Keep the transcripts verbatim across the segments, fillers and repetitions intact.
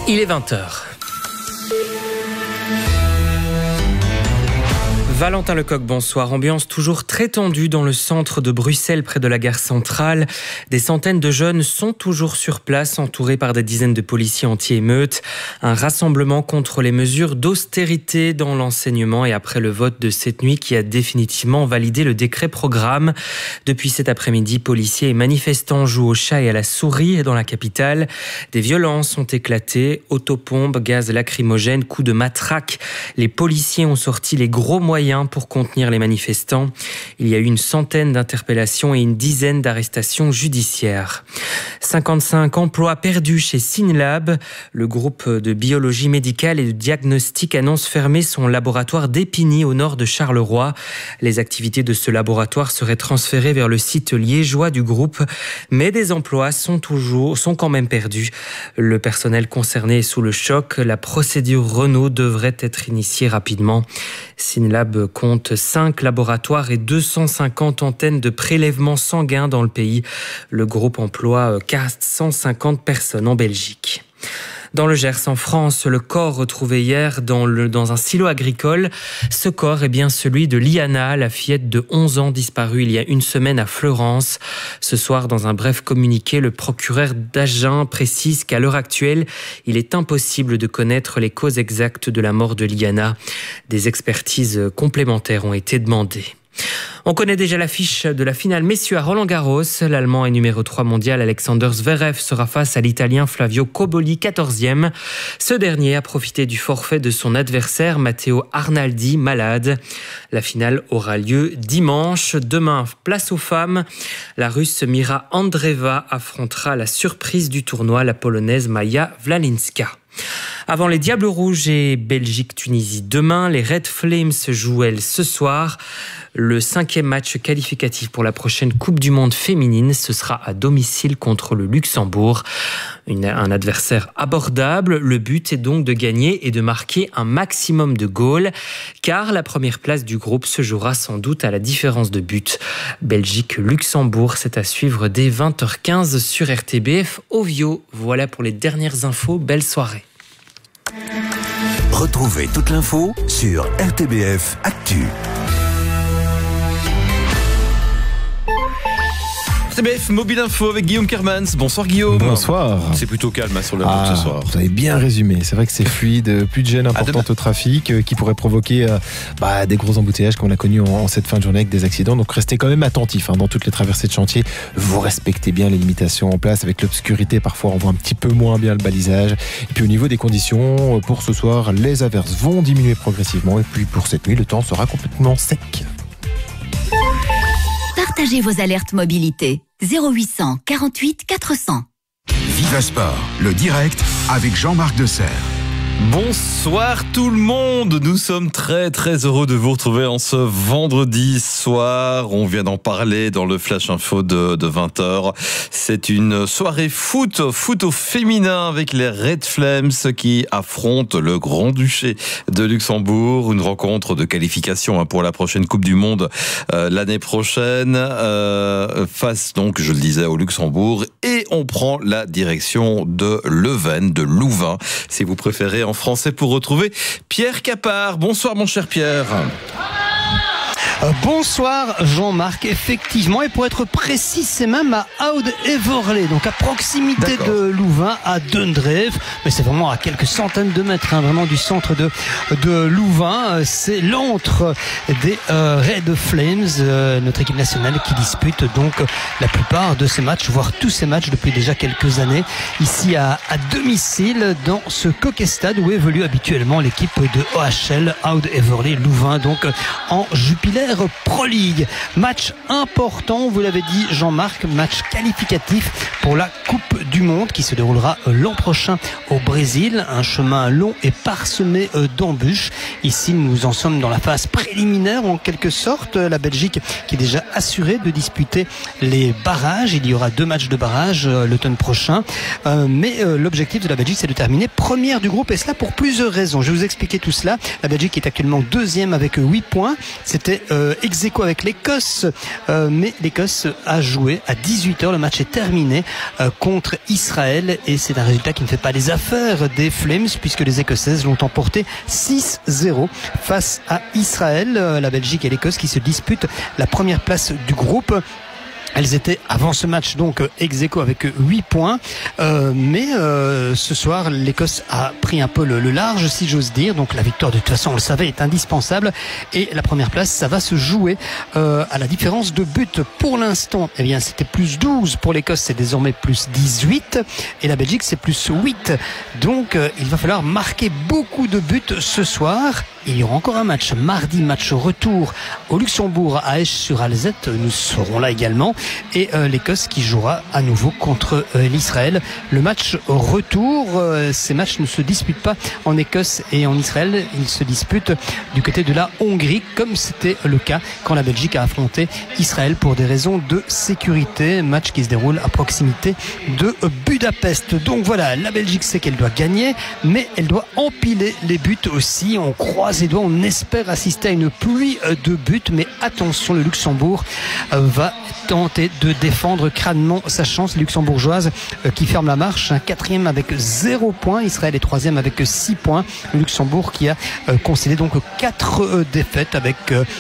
Il est vingt heures. Valentin Lecoq, bonsoir. Ambiance toujours très tendue dans le centre de Bruxelles, près de la gare centrale. Des centaines de jeunes sont toujours sur place, entourés par des dizaines de policiers anti-émeutes. Un rassemblement contre les mesures d'austérité dans l'enseignement et après le vote de cette nuit qui a définitivement validé le décret programme. Depuis cet après-midi, policiers et manifestants jouent au chat et à la souris dans la capitale. Des violences ont éclaté, autopompes, gaz lacrymogène, coups de matraque. Les policiers ont sorti les gros moyens pour contenir les manifestants. Il y a eu une centaine d'interpellations et une dizaine d'arrestations judiciaires. cinquante-cinq emplois perdus chez Synlab. Le groupe de biologie médicale et de diagnostic annonce fermer son laboratoire d'Épigny au nord de Charleroi. Les activités de ce laboratoire seraient transférées vers le site liégeois du groupe, mais des emplois sont toujours, sont quand même perdus. Le personnel concerné est sous le choc. La procédure Renault devrait être initiée rapidement. Synlab compte cinq laboratoires et deux cent cinquante antennes de prélèvement sanguin dans le pays. Le groupe emploie quatre cent cinquante personnes en Belgique. Dans le Gers, en France, le corps retrouvé hier dans, le, dans un silo agricole. Ce corps est bien celui de Liana, la fillette de onze ans disparue il y a une semaine à Fleurance. Ce soir, dans un bref communiqué, le procureur d'Agen précise qu'à l'heure actuelle, il est impossible de connaître les causes exactes de la mort de Liana. Des expertises complémentaires ont été demandées. On connaît déjà l'affiche de la finale messieurs à Roland-Garros. L'Allemand est numéro trois mondial Alexander Zverev sera face à l'Italien Flavio Cobolli, quatorzième. Ce dernier a profité du forfait de son adversaire Matteo Arnaldi, malade. La finale aura lieu dimanche. Demain, place aux femmes. La Russe Mira Andreeva affrontera la surprise du tournoi, la Polonaise Maja Wlalinska. Avant les Diables Rouges et Belgique-Tunisie demain, les Red Flames jouent elles ce soir. Le cinquième match qualificatif pour la prochaine Coupe du Monde féminine, ce sera à domicile contre le Luxembourg. Une, un adversaire abordable. Le but est donc de gagner et de marquer un maximum de goals, car la première place du groupe se jouera sans doute à la différence de but. Belgique-Luxembourg, c'est à suivre dès vingt heures quinze sur R T B F Ovio. Voilà pour les dernières infos. Belle soirée. Retrouvez toute l'info sur R T B F Actu. R T B F Mobile Info avec Guillaume Kermans. Bonsoir Guillaume. Bonsoir. C'est plutôt calme hein, sur le ah, route ce soir. Vous avez bien résumé. C'est vrai que c'est fluide, plus de gêne importante au trafic euh, qui pourrait provoquer euh, bah, des gros embouteillages qu'on a connus en, en cette fin de journée avec des accidents. Donc restez quand même attentifs hein, dans toutes les traversées de chantier. Vous respectez bien les limitations en place. Avec l'obscurité, parfois on voit un petit peu moins bien le balisage. Et puis au niveau des conditions, pour ce soir, les averses vont diminuer progressivement. Et puis pour cette nuit, le temps sera complètement sec. Partagez vos alertes mobilité. zéro huit cent quarante-huit quatre cents. Viva Sport, le direct avec Jean-Marc Desserre. Bonsoir tout le monde, nous sommes très très heureux de vous retrouver en ce vendredi soir. On vient d'en parler dans le Flash Info de, de vingt heures. C'est une soirée foot, foot au féminin avec les Red Flames qui affrontent le Grand-Duché de Luxembourg. Une rencontre de qualification pour la prochaine Coupe du Monde euh, l'année prochaine. Euh, face donc, je le disais, au Luxembourg. Et on prend la direction de Leuven, de Louvain, si vous préférez en français, pour retrouver Pierre Capard. Bonsoir mon cher Pierre. Bonsoir Jean-Marc, effectivement, et pour être précis, c'est même à Oud-Heverlee, donc à proximité D'accord. de Louvain, à Dundreef, mais c'est vraiment à quelques centaines de mètres, hein, vraiment du centre de, de Louvain. C'est l'antre des euh, Red Flames, euh, notre équipe nationale qui dispute donc la plupart de ces matchs, voire tous ces matchs depuis déjà quelques années, ici à, à domicile dans ce Coquet Stade où évolue habituellement l'équipe de O H L Oud-Heverlee Louvain, donc en Jupiler Pro League. Match important, vous l'avez dit Jean-Marc, match qualificatif pour la Coupe du Monde qui se déroulera l'an prochain au Brésil. Un chemin long et parsemé d'embûches. Ici, nous en sommes dans la phase préliminaire en quelque sorte. La Belgique qui est déjà assurée de disputer les barrages. Il y aura deux matchs de barrage l'automne prochain. Euh, mais euh, l'objectif de la Belgique, c'est de terminer première du groupe, et cela pour plusieurs raisons. Je vais vous expliquer tout cela. La Belgique est actuellement deuxième avec huit points. C'était euh, ex aequo avec l'Écosse, euh, mais l'Écosse a joué à dix-huit heures. Le match est terminé euh, contre Israël et c'est un résultat qui ne fait pas les affaires des Flames puisque les Écossaises l'ont emporté six zéro face à Israël. Euh, la Belgique et l'Écosse qui se disputent la première place du groupe. Elles étaient avant ce match donc ex aequo avec huit points, euh, mais euh, ce soir l'Écosse a pris un peu le, le large si j'ose dire, donc la victoire de toute façon on le savait est indispensable et la première place ça va se jouer euh, à la différence de but. Pour l'instant eh bien c'était plus douze pour l'Écosse, c'est désormais plus dix-huit et la Belgique c'est plus huit, donc euh, il va falloir marquer beaucoup de buts ce soir. Il y aura encore un match mardi, match retour au Luxembourg à Esch-sur-Alzette, nous serons là également, et euh, l'Écosse qui jouera à nouveau contre euh, l'Israël. Le match retour, euh, ces matchs ne se disputent pas en Écosse et en Israël, ils se disputent du côté de la Hongrie, comme c'était le cas quand la Belgique a affronté Israël pour des raisons de sécurité, match qui se déroule à proximité de Budapest. Donc voilà, la Belgique sait qu'elle doit gagner, mais elle doit empiler les buts aussi. On croise les doigts, on espère assister à une pluie de buts, mais attention, le Luxembourg va tenter de défendre crânement sa chance. Les Luxembourgeoises qui ferment la marche, un quatrième avec zéro point, Israël est troisième avec six points. Le Luxembourg qui a concédé donc quatre défaites avec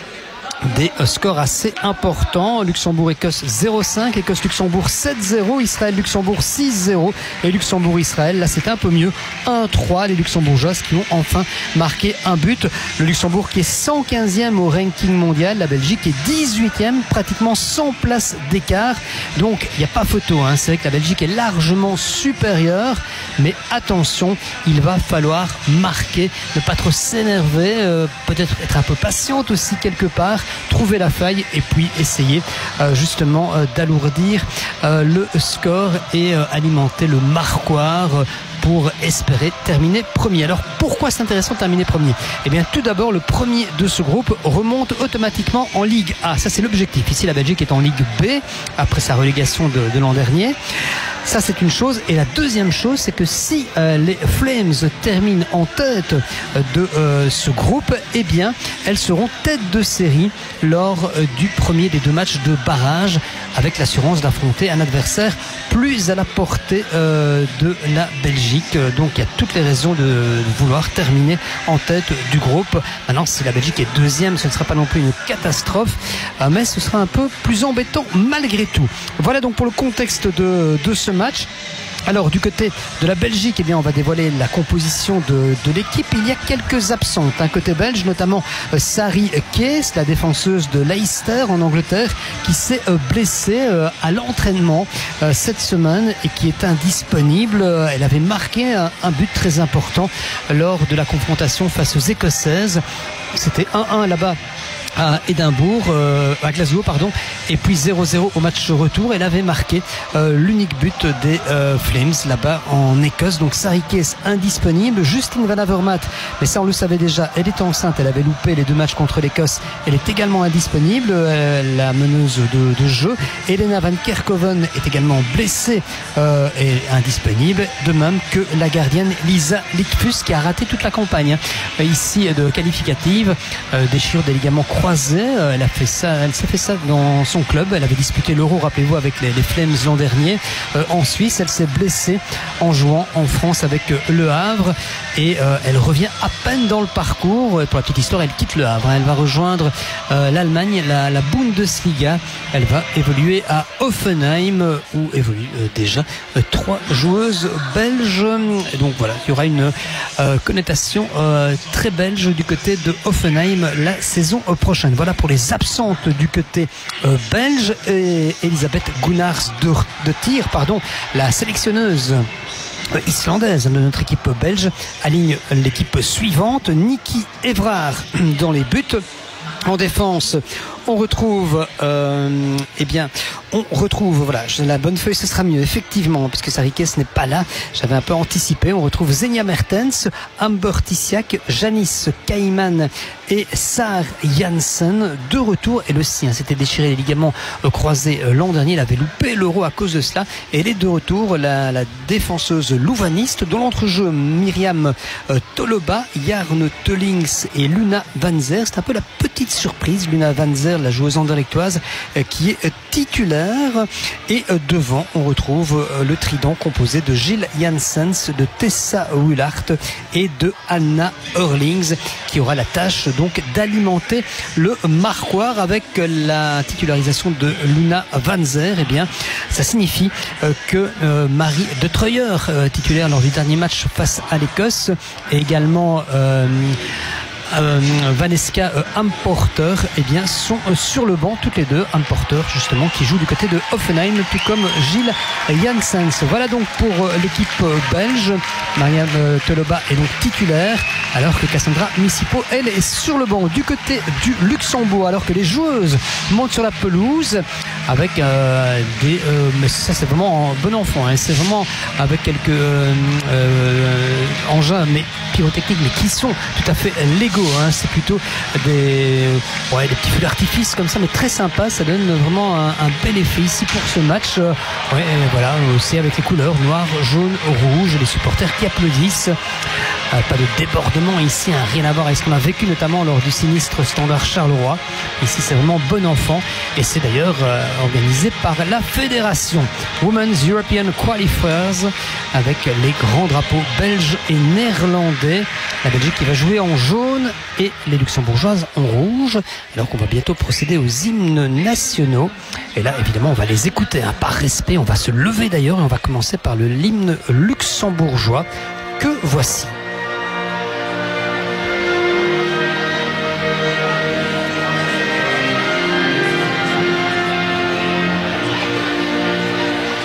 des scores assez importants. Luxembourg-Écosse zéro cinq, Écosse-Luxembourg sept zéro, Israël-Luxembourg six zéro et Luxembourg-Israël, là c'est un peu mieux, un trois, les Luxembourgeoises qui ont enfin marqué un but. Le Luxembourg qui est cent quinzième au ranking mondial, la Belgique est dix-huitième, pratiquement cent places d'écart, donc il n'y a pas photo, hein. C'est vrai que la Belgique est largement supérieure, mais attention, il va falloir marquer, ne pas trop s'énerver, euh, peut-être être un peu patiente aussi quelque part, trouver la faille et puis essayer euh, justement euh, d'alourdir euh, le score et euh, alimenter le marquoir euh, pour espérer terminer premier. Alors pourquoi c'est intéressant de terminer premier? Eh bien tout d'abord, le premier de ce groupe remonte automatiquement en Ligue A. Ça c'est l'objectif. Ici la Belgique est en Ligue B après sa relégation de, de l'an dernier. Ça c'est une chose. Et la deuxième chose, c'est que si euh, les Flames terminent en tête de euh, ce groupe, eh bien elles seront tête de série lors euh, du premier des deux matchs de barrage, avec l'assurance d'affronter un adversaire plus à la portée euh, de la Belgique. Donc il y a toutes les raisons de vouloir terminer en tête du groupe. Maintenant, si la Belgique est deuxième, ce ne sera pas non plus une catastrophe, mais ce sera un peu plus embêtant malgré tout. Voilà donc pour le contexte de, de ce match. Alors du côté de la Belgique, eh bien, on va dévoiler la composition de, de l'équipe. Il y a quelques absentes, un côté belge, notamment euh, Sari Kees, la défenseuse de Leicester en Angleterre, qui s'est euh, blessée euh, à l'entraînement euh, cette semaine et qui est indisponible. Euh, elle avait marqué un, un but très important lors de la confrontation face aux Écossaises. C'était un un là-bas à Édimbourg, euh, à Glasgow pardon, et puis zéro zéro au match retour. Elle avait marqué euh, l'unique but des euh, Flames là-bas en Écosse. Donc Sari Kees indisponible. Justine Van Avermaet, mais ça on le savait déjà, elle est enceinte, elle avait loupé les deux matchs contre l'Écosse, elle est également indisponible, euh, la meneuse de, de jeu. Elena Van Kerkhoven est également blessée euh, et indisponible, de même que la gardienne Lisa Lichtfuss qui a raté toute la campagne hein, ici de qualificative, euh, déchirure des ligaments croisés. Elle a fait ça, elle s'est fait ça dans son club. Elle avait disputé l'Euro, rappelez-vous, avec les, les Flames l'an dernier euh, en Suisse. Elle s'est blessée en jouant en France avec euh, Le Havre et euh, elle revient à peine dans le parcours. Et pour la petite histoire, elle quitte Le Havre. Elle va rejoindre euh, l'Allemagne, la, la Bundesliga. Elle va évoluer à Hoffenheim où évoluent euh, déjà euh, trois joueuses belges. Et donc voilà, il y aura une euh, connotation euh, très belge du côté de Hoffenheim la saison prochaine. Voilà pour les absentes du côté euh, belge. Et Elisabeth Gunnars de, de Tir, pardon, la sélectionneuse euh, islandaise de notre équipe belge, aligne l'équipe suivante. Niki Evrard dans les buts. En défense, on retrouve euh, eh bien, on retrouve, voilà, la bonne feuille, ce sera mieux, effectivement, puisque Sarikes n'est pas là. J'avais un peu anticipé. On retrouve Zenia Mertens, Amber Tissiak, Janice Kaiman et Sar Janssen de retour. Et le sien s'était déchiré les ligaments croisés l'an dernier. Il avait loupé l'Euro à cause de cela. Et elle est de retour, la, la défenseuse louvaniste, dans l'entrejeu Myriam Toloba, Jarne Teulings et Luna Van Zer. C'est un peu la petite surprise. Luna Van Zer, la joueuse anderlechtoise, qui est titulaire. Et devant, on retrouve le trident composé de Gilles Janssens, de Tessa Willart et de Anna Hurlings, qui aura la tâche donc d'alimenter le marquoir. Avec la titularisation de Luna Van Zer, eh bien, ça signifie que Marie de Treuer, titulaire lors du dernier match face à l'Écosse, et également euh, Euh, Vanessa euh, Amporter, eh bien, sont euh, sur le banc toutes les deux. Amporter, justement, qui joue du côté de Hoffenheim, tout comme Gilles Janssens. Voilà donc pour euh, l'équipe euh, belge. Marianne euh, Toloba est donc titulaire, alors que Cassandra Missipo, elle, est sur le banc. Du côté du Luxembourg, alors que les joueuses montent sur la pelouse avec euh, des... Euh, mais ça, c'est vraiment un bon enfant. Hein, c'est vraiment avec quelques euh, euh, engins, mais pyrotechniques, mais qui sont tout à fait légaux. Hein, c'est plutôt des, ouais, des petits feux d'artifice comme ça, mais très sympa. Ça donne vraiment un, un bel effet ici pour ce match. Euh, ouais, et voilà, aussi avec les couleurs noir, jaune, rouge, les supporters qui applaudissent. Euh, pas de débordement ici, hein, rien à voir avec ce qu'on a vécu notamment lors du sinistre Standard Charleroi. Ici, c'est vraiment bon enfant, et c'est d'ailleurs euh, organisé par la fédération Women's European Qualifiers, avec les grands drapeaux belges et néerlandais. La Belgique qui va jouer en jaune et les luxembourgeoises en rouge, alors qu'on va bientôt procéder aux hymnes nationaux. Et là, évidemment, on va les écouter, hein, par respect. On va se lever d'ailleurs, et on va commencer par le l'hymne luxembourgeois que voici.